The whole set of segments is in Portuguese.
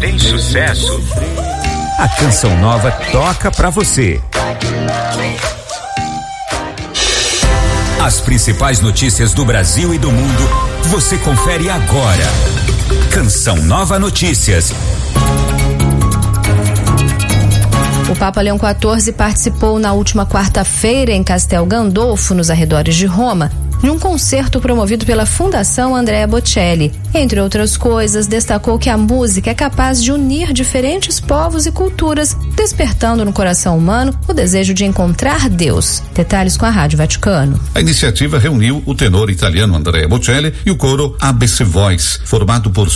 tem sucesso. A Canção Nova toca pra você. As principais notícias do Brasil e do mundo, você confere agora. Canção Nova Notícias. O Papa Leão XIV participou na última quarta-feira em Castel Gandolfo, nos arredores de Roma, de um concerto promovido pela Fundação Andrea Bocelli. Entre outras coisas, destacou que a música é capaz de unir diferentes povos e culturas, despertando no coração humano o desejo de encontrar Deus. Detalhes com a Rádio Vaticano. A iniciativa reuniu o tenor italiano Andrea Bocelli e o coro ABC Voice, formado por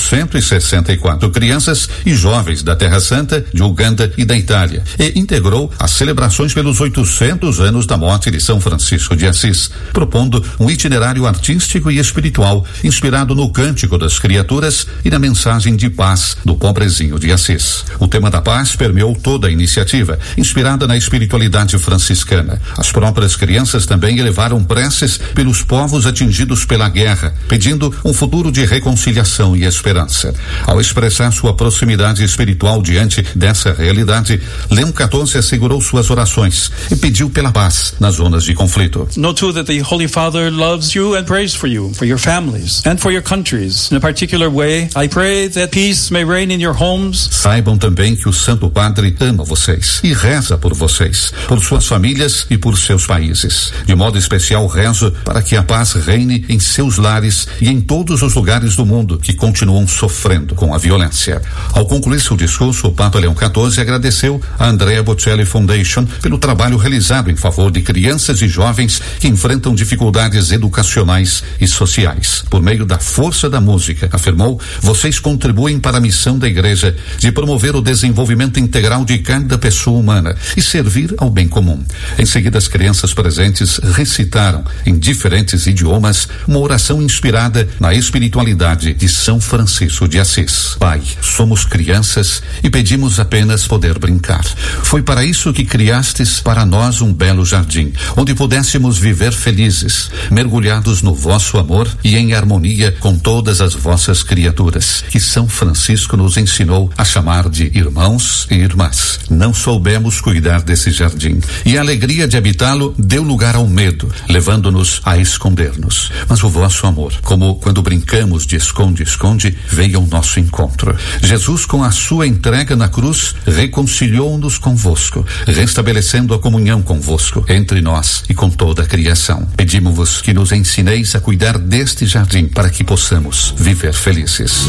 164 crianças e jovens da Terra Santa, de Uganda e da Itália, e integrou as celebrações pelos 800 anos da morte de São Francisco de Assis, propondo um itinerário artístico e espiritual inspirado no Cântico das Criaturas e na mensagem de paz do pobrezinho de Assis. O tema da paz permeou toda a iniciativa, inspirada na espiritualidade franciscana. As próprias crianças também elevaram preces pelos povos atingidos pela guerra, pedindo um futuro de reconciliação e esperança. Ao expressar sua proximidade espiritual diante dessa realidade, Leão XIV assegurou suas orações e pediu pela paz nas zonas de conflito. Know too that the Holy Father loves you and prays for you, for your families, and for your countries. In a particular way, I pray that peace may reign in your homes. Saibam também que o Santo Padre ama vocês e reza por vocês, por suas famílias e por seus países. De modo especial, rezo para que a paz reine em seus lares e em todos os lugares do mundo que continuam sofrendo com a violência. Ao concluir seu discurso, o Papa Leão XIV agradeceu a Andrea Bocelli Foundation pelo trabalho realizado em favor de crianças e jovens que enfrentam dificuldades educacionais e sociais. Por meio da força da música, afirmou, vocês contribuem para a missão da Igreja de promover o desenvolvimento integral de cada pessoa humana e servir ao bem comum. Em seguida, as crianças presentes recitaram, em diferentes idiomas, uma oração inspirada na espiritualidade de São Francisco de Assis. Pai, somos crianças e pedimos apenas poder brincar. Foi para isso que criastes para nós um belo jardim, onde pudéssemos viver felizes, mergulhados no vosso amor e em harmonia com todas as vossas criaturas, que São Francisco nos ensinou a chamar de irmãos e irmãs. Não soubemos cuidar desse jardim, e a alegria de habitá-lo deu lugar ao medo, levando-nos a esconder-nos. Mas o vosso amor, como quando brincamos de esconde-esconde, veio ao nosso encontro. Jesus, com a sua entrega na cruz, reconciliou-nos convosco, restabelecendo a comunhão convosco, entre nós e com toda a criação. Pedimos-vos que nos ensineis a cuidar deste jardim para que possamos viver felizes.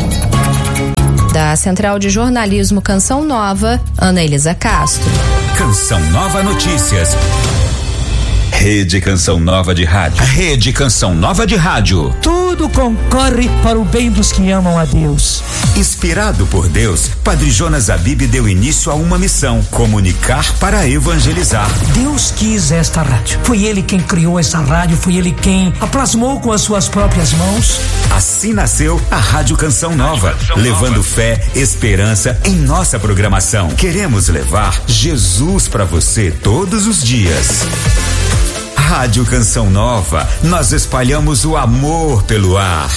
Da Central de Jornalismo Canção Nova, Ana Elisa Castro. Canção Nova Notícias. Rede Canção Nova de Rádio. Rede Canção Nova de Rádio. Tudo concorre para o bem dos que amam a Deus. Inspirado por Deus, Padre Jonas Abib deu início a uma missão: comunicar para evangelizar. Deus quis esta rádio. Foi Ele quem criou essa rádio, foi Ele quem a plasmou com as suas próprias mãos. Assim nasceu a Rádio Canção Nova, levando fé, esperança em nossa programação. Queremos levar Jesus para você todos os dias. Rádio Canção Nova, nós espalhamos o amor pelo ar.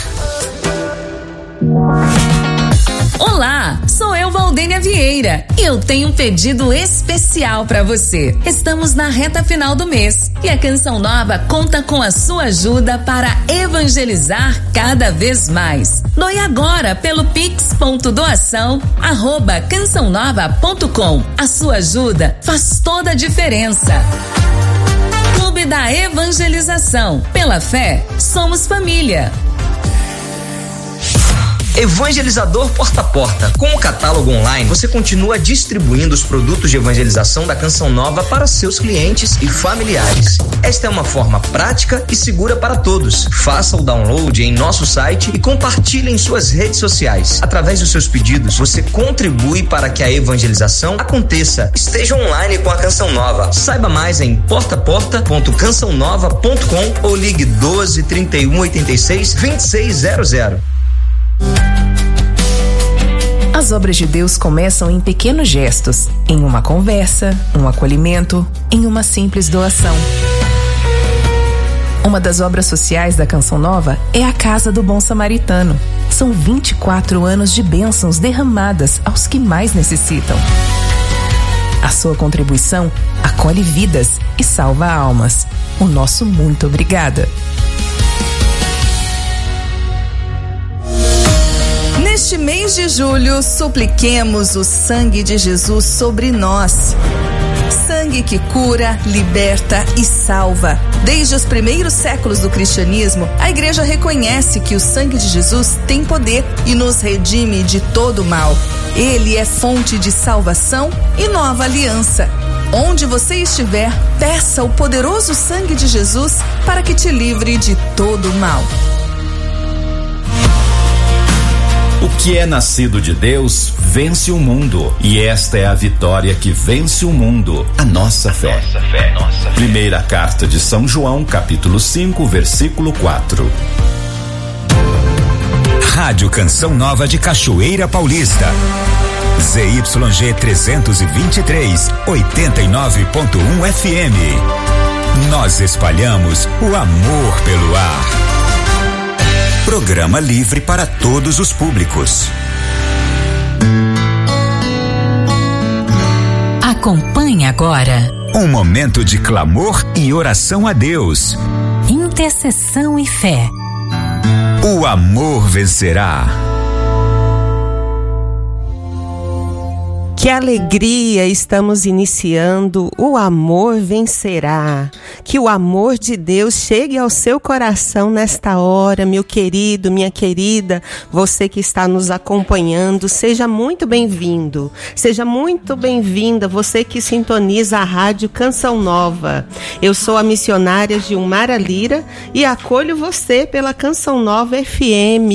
Olá, sou eu, Valdênia Vieira, e eu tenho um pedido especial para você. Estamos na reta final do mês e a Canção Nova conta com a sua ajuda para evangelizar cada vez mais. Doe agora pelo pix.doação@cançãonova.com. A sua ajuda faz toda a diferença. Clube da Evangelização. Pela fé, somos família. Evangelizador Porta a Porta. Com o catálogo online, você continua distribuindo os produtos de evangelização da Canção Nova para seus clientes e familiares. Esta é uma forma prática e segura para todos. Faça o download em nosso site e compartilhe em suas redes sociais. Através dos seus pedidos, você contribui para que a evangelização aconteça. Esteja online com a Canção Nova. Saiba mais em portaporta.cançãonova.com ou ligue 12 31 86 2600. As obras de Deus começam em pequenos gestos, em uma conversa, um acolhimento, em uma simples doação. Uma das obras sociais da Canção Nova é a Casa do Bom Samaritano. São 24 anos de bênçãos derramadas aos que mais necessitam. A sua contribuição acolhe vidas e salva almas. O nosso muito obrigada. Neste mês de julho, supliquemos o sangue de Jesus sobre nós. Sangue que cura, liberta e salva. Desde os primeiros séculos do cristianismo, a igreja reconhece que o sangue de Jesus tem poder e nos redime de todo o mal. Ele é fonte de salvação e nova aliança. Onde você estiver, peça o poderoso sangue de Jesus para que te livre de todo o mal. O que é nascido de Deus vence o mundo, e esta é a vitória que vence o mundo, a nossa fé. Primeira carta de São João, capítulo 5, versículo 4. Rádio Canção Nova de Cachoeira Paulista. ZYG 323, 89.1 FM. Nós espalhamos o amor pelo ar. Programa livre para todos os públicos. Acompanhe agora um momento de clamor e oração a Deus. Intercessão e fé. O amor vencerá. Que alegria, estamos iniciando O Amor Vencerá. Que o amor de Deus chegue ao seu coração nesta hora, meu querido, minha querida, você que está nos acompanhando, seja muito bem-vindo, seja muito bem-vinda, você que sintoniza a Rádio Canção Nova. Eu sou a missionária Gilmara Lira e acolho você pela Canção Nova FM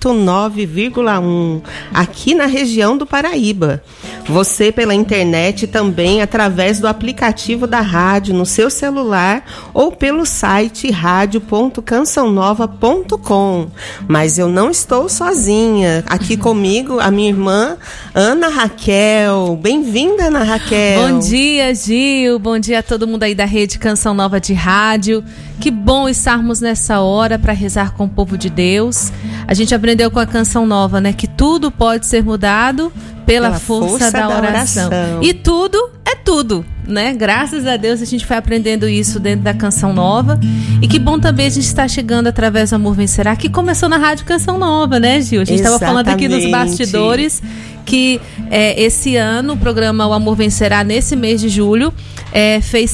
89,1, aqui na região do Paraíba. Você pela internet também através do aplicativo da rádio no seu celular ou pelo site radio.cançãonova.com. Mas eu não estou sozinha. Aqui comigo a minha irmã Ana Raquel. Bem-vinda, Ana Raquel. Bom dia, Gil. Bom dia a todo mundo aí da Rede Canção Nova de Rádio. Que bom estarmos nessa hora para rezar com o povo de Deus. A gente aprendeu com a Canção Nova, né? Que tudo pode ser mudado pela força da oração. E tudo é tudo, né? Graças a Deus a gente foi aprendendo isso dentro da Canção Nova. E que bom também a gente estar chegando através do Amor Vencerá, que começou na Rádio Canção Nova, né, Gil? A gente estava falando aqui nos bastidores que esse ano o programa O Amor Vencerá, nesse mês de julho, fez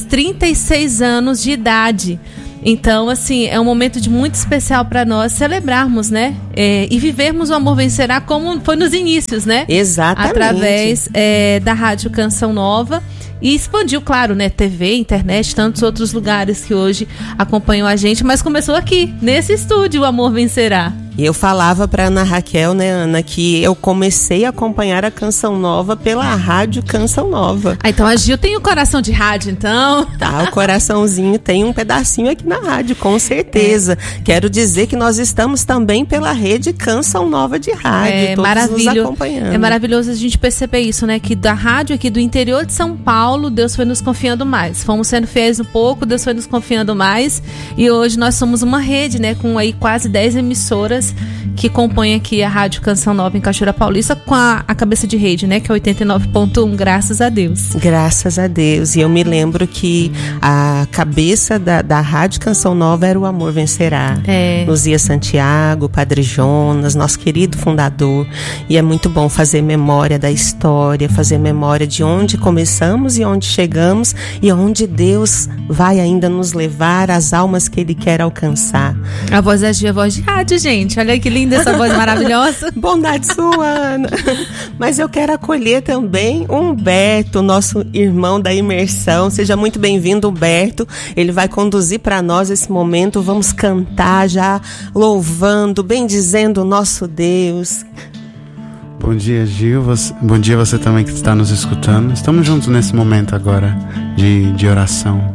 36 anos de idade. Então, assim, é um momento muito especial para nós celebrarmos, né? E vivermos o Amor Vencerá como foi nos inícios, né? Exatamente. Através da Rádio Canção Nova. E expandiu, claro, né? TV, internet, tantos outros lugares que hoje acompanham a gente. Mas começou aqui, nesse estúdio, o Amor Vencerá. E eu falava para Ana Raquel, né, Ana, que eu comecei a acompanhar a Canção Nova pela Rádio Canção Nova. Então a Gil tem um coração de rádio, então. Tá, o coraçãozinho tem um pedacinho aqui na rádio, com certeza. Quero dizer que nós estamos também pela Rede Canção Nova de Rádio, todos nos acompanhando. É maravilhoso a gente perceber isso, né, que da rádio aqui do interior de São Paulo, Deus foi nos confiando mais. Fomos sendo fiéis um pouco, Deus foi nos confiando mais. E hoje nós somos uma rede, né, com aí quase 10 emissoras que compõem aqui a Rádio Canção Nova em Cachoeira Paulista, com a cabeça de rede, né, que é 89.1, graças a Deus. Graças a Deus. E eu me lembro que a cabeça da Rádio Canção Nova era o Amor Vencerá. Luzia Santiago, Padre Jonas, nosso querido fundador. E é muito bom fazer memória da história, fazer memória de onde começamos e onde chegamos e onde Deus vai ainda nos levar, as almas que Ele quer alcançar. A voz da Gia, a voz de rádio, gente. Olha que linda essa voz maravilhosa. Bondade sua, Ana. Mas eu quero acolher também o Humberto, nosso irmão da imersão. Seja muito bem-vindo, Humberto. Ele vai conduzir para nós esse momento. Vamos cantar já, louvando, bendizendo o nosso Deus. Bom dia, Gil. Bom dia você também que está nos escutando. Estamos juntos nesse momento agora de oração.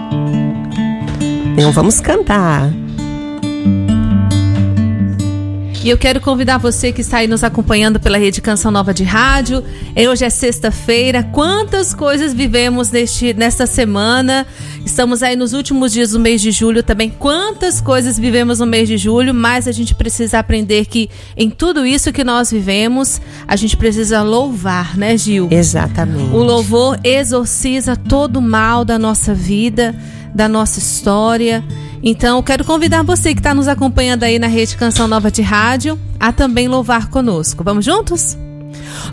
Então vamos cantar. E eu quero convidar você que está aí nos acompanhando pela Rede Canção Nova de Rádio. Hoje é sexta-feira. Quantas coisas vivemos nesta semana. Estamos aí nos últimos dias do mês de julho também. Quantas coisas vivemos no mês de julho, mas a gente precisa aprender que em tudo isso que nós vivemos, a gente precisa louvar, né, Gil? Exatamente. O louvor exorciza todo o mal da nossa vida, da nossa história. Então, eu quero convidar você que está nos acompanhando aí na Rede Canção Nova de Rádio a também louvar conosco. Vamos juntos?